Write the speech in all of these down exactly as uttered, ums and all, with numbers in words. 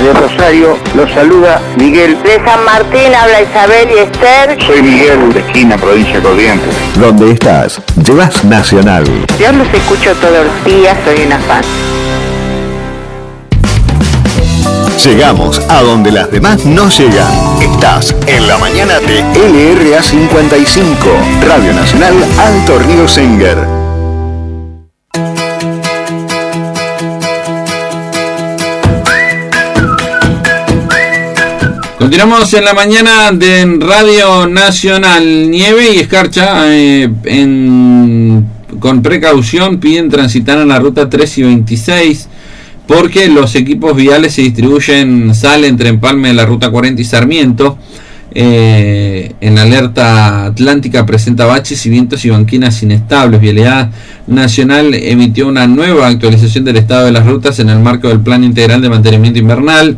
de Rosario, los saluda Miguel. De San Martín habla Isabel y Esther. Soy Miguel, de Esquina, provincia de Corrientes. ¿Dónde estás? Llevas Nacional. Yo los escucho todos los días, soy una fan. Llegamos a donde las demás no llegan. Estás en la mañana de L R A cincuenta y cinco, Radio Nacional Alto Río Senguer. Continuamos en la mañana de Radio Nacional. Nieve y escarcha eh, en, con precaución piden transitar en la ruta tres y veintiséis porque los equipos viales se distribuyen sal entre Empalme de la ruta cuarenta y Sarmiento. Eh, en alerta atlántica presenta baches y vientos y banquinas inestables. Vialidad Nacional emitió una nueva actualización del estado de las rutas en el marco del Plan Integral de Mantenimiento Invernal.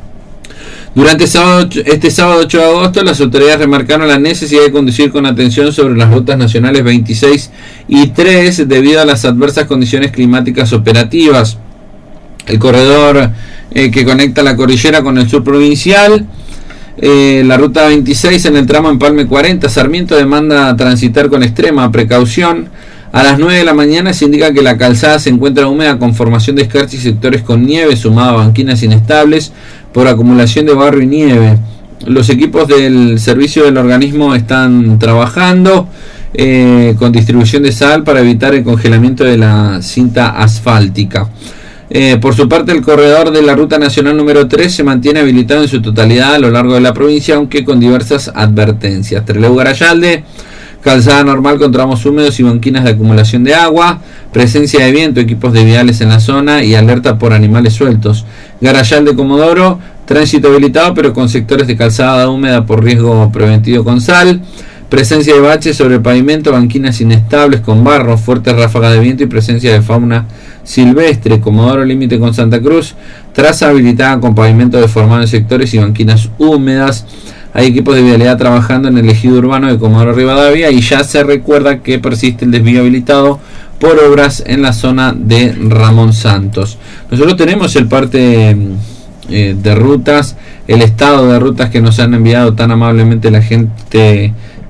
Durante sábado, este sábado ocho de agosto, las autoridades remarcaron la necesidad de conducir con atención sobre las rutas nacionales veintiséis y tres debido a las adversas condiciones climáticas operativas. El corredor eh, que conecta la cordillera con el sur provincial, eh, la ruta veintiséis en el tramo Empalme cuarenta, Sarmiento, demanda transitar con extrema precaución. A las nueve de la mañana se indica que la calzada se encuentra húmeda con formación de escarcha y sectores con nieve, sumada a banquinas inestables por acumulación de barro y nieve. Los equipos del servicio del organismo están trabajando eh, con distribución de sal para evitar el congelamiento de la cinta asfáltica. Eh, por su parte, el corredor de la ruta nacional número tres se mantiene habilitado en su totalidad a lo largo de la provincia, aunque con diversas advertencias. Trelew Garayalde, calzada normal con tramos húmedos y banquinas de acumulación de agua, presencia de viento, equipos de viales en la zona y alerta por animales sueltos. Garayalde Comodoro, tránsito habilitado pero con sectores de calzada húmeda por riesgo preventivo con sal, presencia de baches sobre el pavimento, banquinas inestables con barro, fuertes ráfagas de viento y presencia de fauna silvestre. Comodoro límite con Santa Cruz, traza habilitada con pavimento deformado en sectores y banquinas húmedas. Hay equipos de vialidad trabajando en el ejido urbano de Comodoro Rivadavia y ya se recuerda que persiste el desvío habilitado por obras en la zona de Ramón Santos. Nosotros tenemos el parte eh, de rutas, el estado de rutas que nos han enviado tan amablemente la gente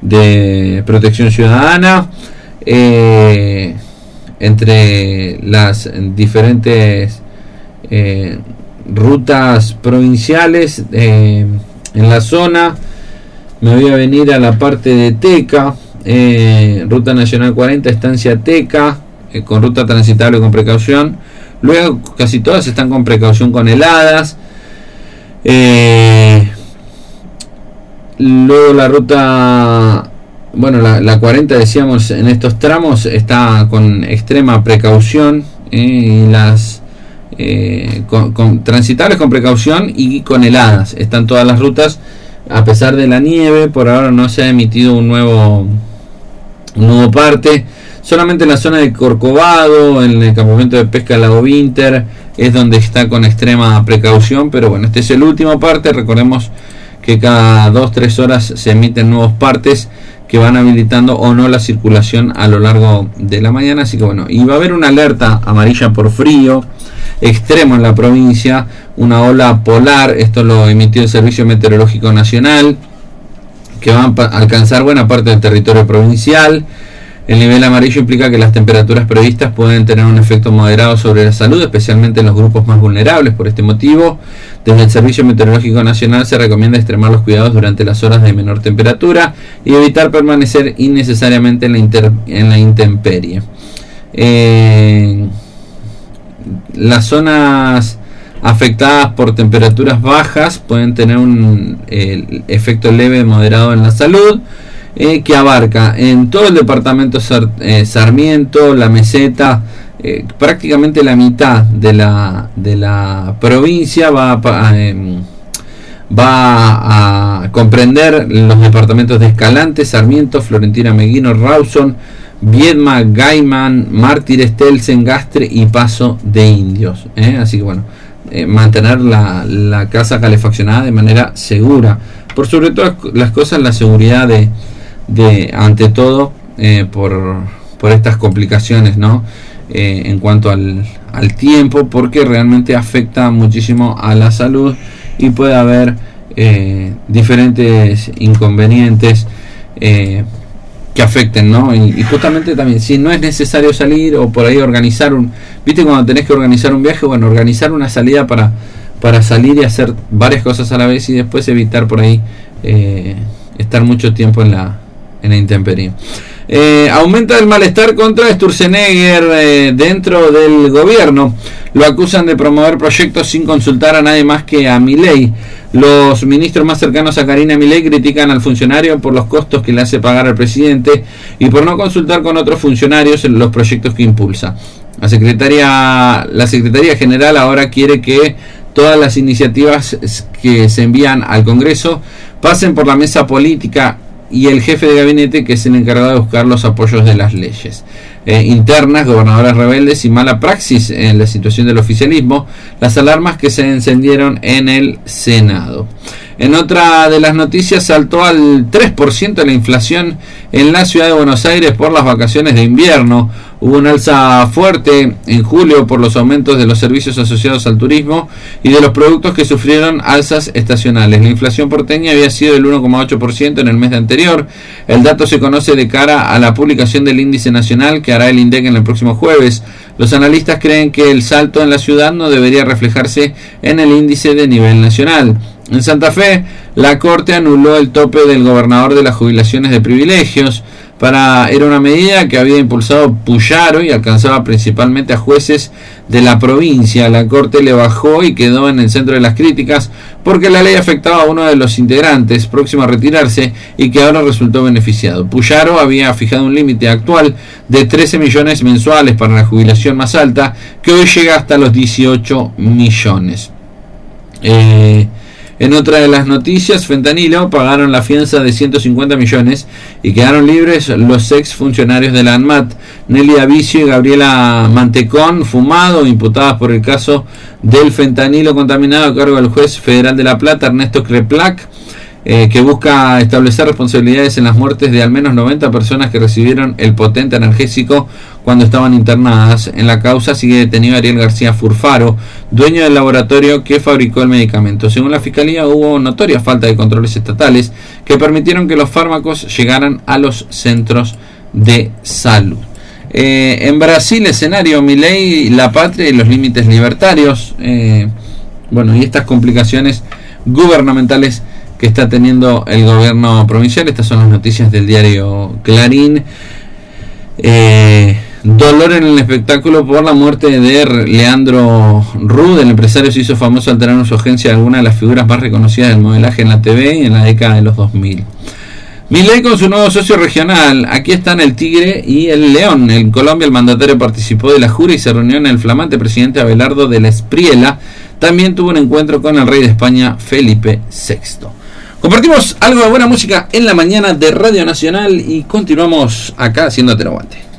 de Protección Ciudadana, eh, entre las diferentes eh, rutas provinciales. Eh, En la zona me voy a venir a la parte de Teca, eh, ruta nacional cuarenta, estancia Teca, eh, con ruta transitable con precaución. Luego casi todas están con precaución con heladas. Eh, luego la ruta, bueno, la, la cuarenta decíamos en estos tramos está con extrema precaución, eh, y las Eh, con, con transitables con precaución y con heladas están todas las rutas a pesar de la nieve. Por ahora no se ha emitido un nuevo un nuevo parte, solamente en la zona de Corcovado, en el campamento de pesca Lago Winter es donde está con extrema precaución, pero bueno, este es el último parte. Recordemos que cada dos tres horas se emiten nuevos partes que van habilitando o no la circulación a lo largo de la mañana. Así que bueno, y va a haber una alerta amarilla por frío extremo en la provincia, una ola polar, esto lo emitió el Servicio Meteorológico Nacional, que va a alcanzar buena parte del territorio provincial. El nivel amarillo implica que las temperaturas previstas pueden tener un efecto moderado sobre la salud, especialmente en los grupos más vulnerables. Por este motivo, desde el Servicio Meteorológico Nacional se recomienda extremar los cuidados durante las horas de menor temperatura y evitar permanecer innecesariamente en la, inter, en la intemperie. Eh, las zonas afectadas por temperaturas bajas pueden tener un eh, efecto leve moderado en la salud, eh, que abarca en todo el departamento Sar, eh, Sarmiento, la meseta, eh, prácticamente la mitad de la, de la provincia va a, eh, va a comprender los departamentos de Escalante, Sarmiento, Florentina Meguino, Rawson, Viedma, Gaiman, Mártires, Telsen, Gastre y Paso de Indios, ¿eh? Así que bueno, eh, mantener la, la casa calefaccionada de manera segura. Por sobre todas las cosas, la seguridad de, de ante todo, eh, por, por estas complicaciones, ¿no? eh, en cuanto al, al tiempo, porque realmente afecta muchísimo a la salud y puede haber eh, diferentes inconvenientes eh, que afecten, ¿no? Y, y justamente también, si no es necesario salir o por ahí organizar un, viste cuando tenés que organizar un viaje, bueno, organizar una salida para, para salir y hacer varias cosas a la vez y después evitar por ahí eh, estar mucho tiempo en la, en la intemperie. Eh, aumenta el malestar contra Sturzenegger eh, dentro del gobierno. Lo acusan de promover proyectos sin consultar a nadie más que a Milei. Los ministros más cercanos a Karina Milei critican al funcionario por los costos que le hace pagar al presidente y por no consultar con otros funcionarios en los proyectos que impulsa. La Secretaría, la Secretaría General ahora quiere que todas las iniciativas que se envían al Congreso pasen por la mesa política y el jefe de gabinete, que es el encargado de buscar los apoyos de las leyes eh, internas, gobernadoras rebeldes y mala praxis en la situación del oficialismo, las alarmas que se encendieron en el Senado. En otra de las noticias, saltó al tres por ciento la inflación en la ciudad de Buenos Aires por las vacaciones de invierno. Hubo un alza fuerte en julio por los aumentos de los servicios asociados al turismo y de los productos que sufrieron alzas estacionales. La inflación porteña había sido del uno coma ocho por ciento en el mes anterior. El dato se conoce de cara a la publicación del índice nacional que hará el INDEC en el próximo jueves. Los analistas creen que el salto en la ciudad no debería reflejarse en el índice de nivel nacional. En Santa Fe, la Corte anuló el tope del gobernador de las jubilaciones de privilegios. Para, era una medida que había impulsado Puyaro y alcanzaba principalmente a jueces de la provincia. La Corte le bajó y quedó en el centro de las críticas porque la ley afectaba a uno de los integrantes próximo a retirarse y que ahora resultó beneficiado. Puyaro había fijado un límite actual de trece millones mensuales para la jubilación más alta, que hoy llega hasta los dieciocho millones. Eh... En otra de las noticias, Fentanilo pagaron la fianza de ciento cincuenta millones y quedaron libres los ex funcionarios de la ANMAT, Nelly Avicio y Gabriela Mantecón, fumado, imputadas por el caso del fentanilo contaminado a cargo del juez federal de La Plata, Ernesto Kreplak, eh, que busca establecer responsabilidades en las muertes de al menos noventa personas que recibieron el potente analgésico cuando estaban internadas. En la causa sigue detenido Ariel García Furfaro, dueño del laboratorio que fabricó el medicamento. Según la Fiscalía, hubo notoria falta de controles estatales que permitieron que los fármacos llegaran a los centros de salud. Eh, en Brasil, escenario Milei, la patria y los límites libertarios. Eh, bueno, y estas complicaciones gubernamentales que está teniendo el gobierno provincial. Estas son las noticias del diario Clarín. Eh, dolor en el espectáculo por la muerte de Leandro Rudd. El empresario se hizo famoso al tener en su agencia alguna de las figuras más reconocidas del modelaje en la T V y en la década de los dos mil. Milei con su nuevo socio regional. Aquí están el Tigre y el León. En Colombia el mandatario participó de la jura y se reunió en el flamante presidente Abelardo de la Espriella. También tuvo un encuentro con el rey de España, Felipe sexto. Compartimos algo de buena música en la mañana de Radio Nacional y continuamos acá haciéndote el aguante.